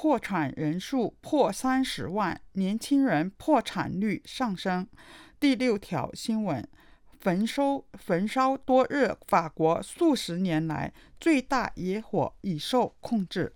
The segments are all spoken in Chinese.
破产人数破30万，年轻人破产率上升。第6条新闻，焚烧多日，法国数十年来最大野火已受控制。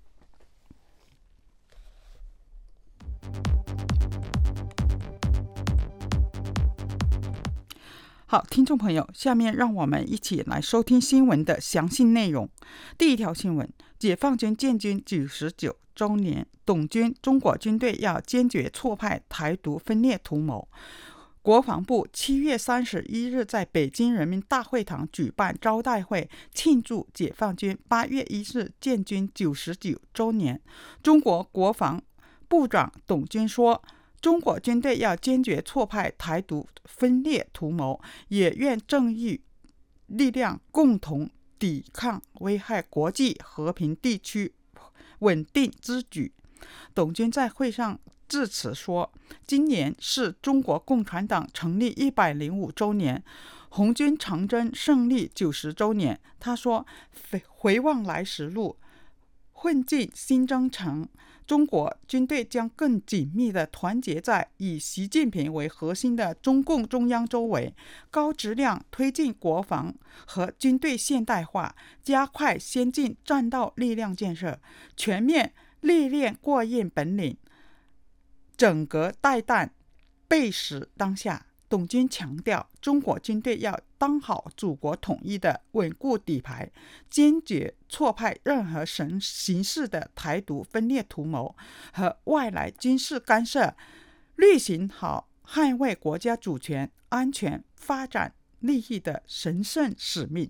好，听众朋友，下面让我们一起来收听新闻的详细内容。第1条新闻，解放军建军99周年，董军中国军队要坚决挫败台独分裂图谋。国防部7月31日在北京人民大会堂举办招待会，庆祝解放军8月1日建军99周年。中国国防部长董军说，中国军队要坚决挫败台独分裂图谋，也愿正义力量共同抵抗危害国际和平地区稳定之举。董军在会上致辞说，今年是中国共产党成立105周年，红军长征胜利90周年。他说，回望来时路，混进新征程，中国军队将更紧密地团结在以习近平为核心的中共中央周围，高质量推进国防和军队现代化，加快先进战斗力量建设，全面历练过硬本领，整个带弹，背时当下。董军强调，中国军队要当好祖国统一的稳固底牌，坚决挫败任何形式的台独分裂图谋和外来军事干涉，履行好捍卫国家主权、安全、发展利益的神圣使命。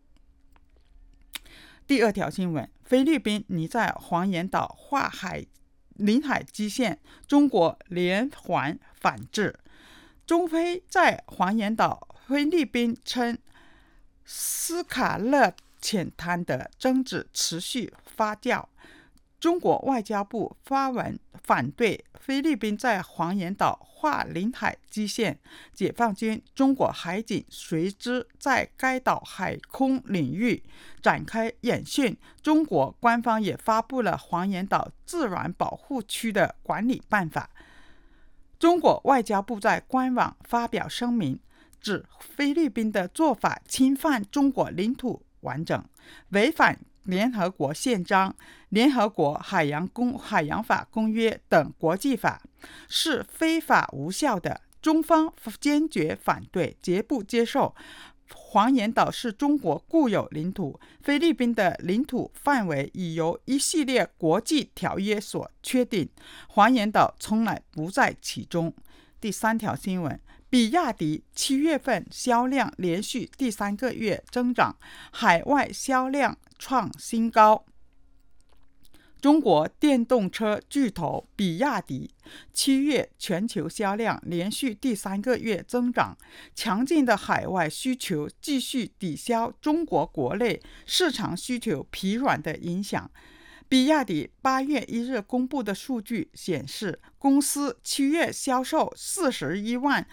第2条新闻，菲律宾拟在黄岩岛画领海基线，中国连环反制。中菲在黄岩岛菲律宾称斯卡勒浅滩的争执持续发酵。中国外交部发文反对菲律宾在黄岩岛画领海基线，解放军中国海警随之在该岛海空领域展开演训。中国官方也发布了黄岩岛自然保护区的管理办法。中国外交部在官网发表声明，指菲律宾的做法侵犯中国领土完整，违反联合国宪章、联合国海洋法公约等国际法，是非法无效的。中方坚决反对，绝不接受。黄岩岛是中国固有领土，菲律宾的领土范围已由一系列国际条约所确定，黄岩岛从来不在其中。第3条新闻，比亚迪7月份销量连续第3个月增长，海外销量创新高。中国电动车巨头比亚迪7月全球销量连续第3个月增长，强劲的海外需求继续抵消中国国内市场需求疲软的影响。比亚迪8月1日公布的数据显示，公司7月销售41万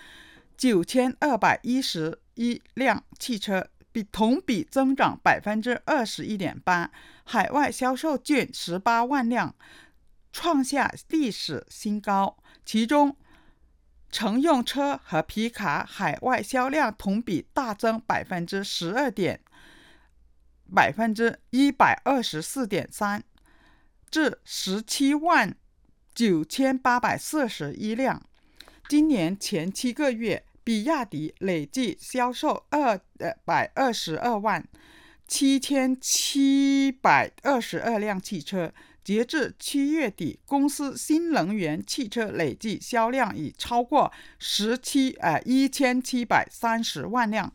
9211辆汽车，同比增长 21.8%， 海外销售近18万辆，创下历史新高。其中乘用车和皮卡海外销量同比大增 124.3%， 至17万9841辆。今年前7个月，比亚迪累计销售222万7722辆汽车，截至7月底，公司新能源汽车累计销量已超过1730万辆。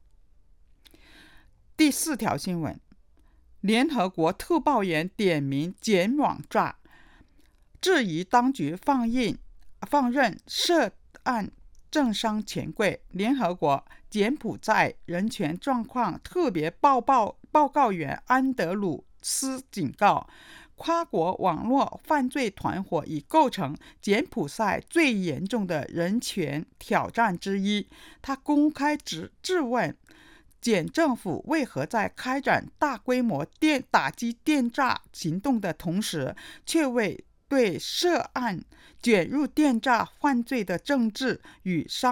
第4条新闻，联合国特报员点名检网诈，质疑当局放任涉案政商权贵。联合国柬埔寨人权状况特别报告员安德鲁斯警告，跨国网络犯罪团伙已构成柬埔寨最严重的人权挑战之一。他公开质问柬政府为何在开展大规模打击电诈行动的同时，却为对涉案卷入电诈犯罪的政治与商